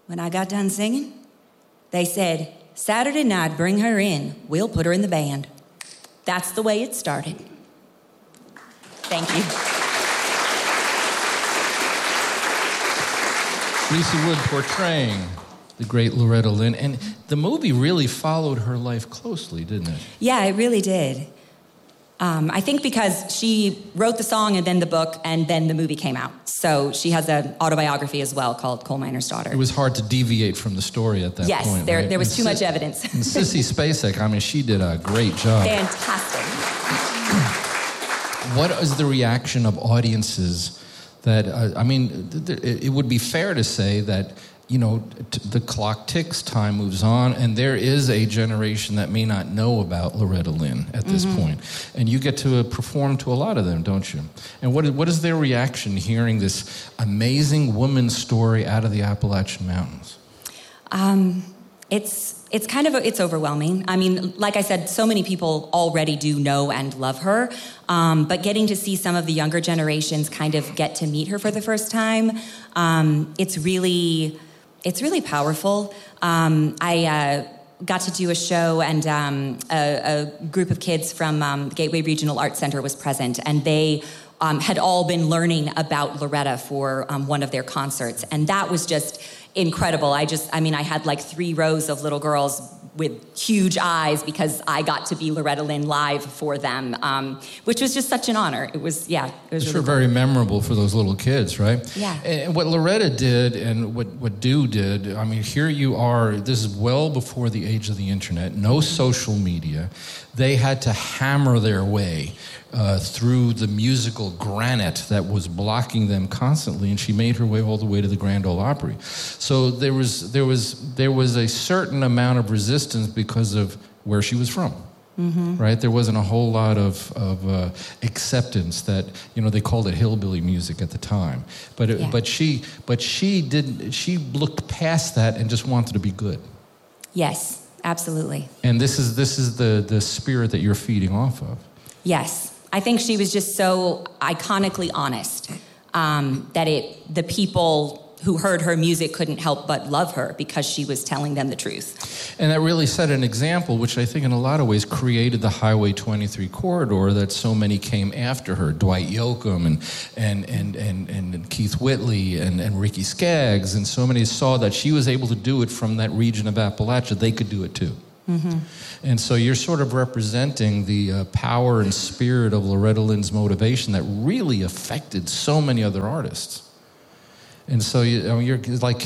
When I got done singing, they said, Saturday night, bring her in. We'll put her in the band. That's the way it started. Thank you. Lisa Wood portraying the great Loretta Lynn. And the movie really followed her life closely, didn't it? Yeah, it really did. I think because she wrote the song and then the book and then the movie came out. So she has an autobiography as well called Coal Miner's Daughter. It was hard to deviate from the story at that point. Yes, right? there was too much evidence. And Sissy Spacek, I mean, she did a great job. Fantastic. What is the reaction of audiences that, it would be fair to say that, the clock ticks, time moves on, and there is a generation that may not know about Loretta Lynn at this point. And you get to perform to a lot of them, don't you? And what is their reaction hearing this amazing woman's story out of the Appalachian Mountains? It's kind of, it's overwhelming. I mean, like I said, so many people already do know and love her, but getting to see some of the younger generations kind of get to meet her for the first time, it's really powerful. I got to do a show, and a group of kids from the Gateway Regional Arts Center was present, and they had all been learning about Loretta for one of their concerts, and that was just incredible. I had like 3 rows of little girls with huge eyes because I got to be Loretta Lynn live for them, which was just such an honor. It was really sure cool. Very memorable for those little kids, right? Yeah. And what Loretta did and what Do did, I mean, here you are, this is well before the age of the internet, no social media. They had to hammer their way through the musical granite that was blocking them constantly, and she made her way all the way to the Grand Ole Opry. So there was a certain amount of resistance because of where she was from, right? There wasn't a whole lot of acceptance that they called it hillbilly music at the time, but she looked past that and just wanted to be good. Yes, absolutely. And this is the spirit that you're feeding off of. Yes. I think she was just so iconically honest that the people who heard her music couldn't help but love her because she was telling them the truth. And that really set an example, which I think in a lot of ways created the Highway 23 corridor that so many came after her. Dwight Yoakam and Keith Whitley and Ricky Skaggs, and so many saw that she was able to do it from that region of Appalachia. They could do it too. And so you're sort of representing the power and spirit of Loretta Lynn's motivation that really affected so many other artists. And so you're like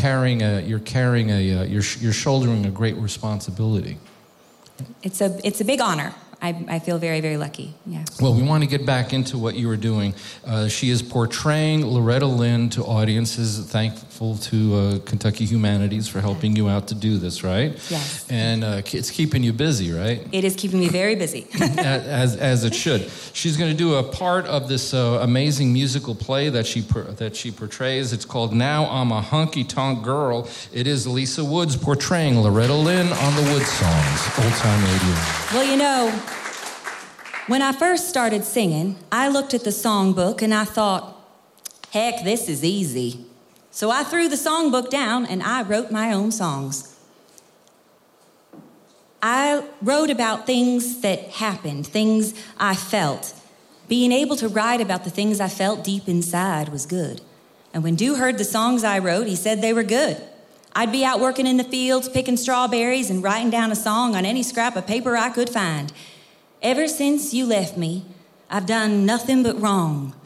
you're shouldering a great responsibility. It's a big honor. I feel very, very lucky. Yeah. Well, we want to get back into what you were doing. She is portraying Loretta Lynn to audiences. Thankful to Kentucky Humanities for helping you out to do this, right? Yes. And it's keeping you busy, right? It is keeping me very busy. as it should. She's going to do a part of this amazing musical play that she portrays. It's called Now I'm a Honky Tonk Girl. It is Lisa Woods portraying Loretta Lynn on the Wood Songs, Old Time Radio. Well, when I first started singing, I looked at the songbook and I thought, heck, this is easy. So I threw the songbook down and I wrote my own songs. I wrote about things that happened, things I felt. Being able to write about the things I felt deep inside was good. And when Dew heard the songs I wrote, he said they were good. I'd be out working in the fields, picking strawberries and writing down a song on any scrap of paper I could find. Ever since you left me, I've done nothing but wrong.